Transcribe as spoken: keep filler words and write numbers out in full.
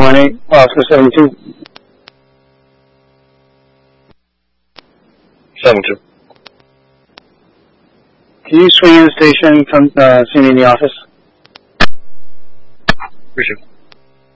morning, Oscar seventy-two. seven two. Can you swing in the station, come uh, see me in the office? Appreciate it.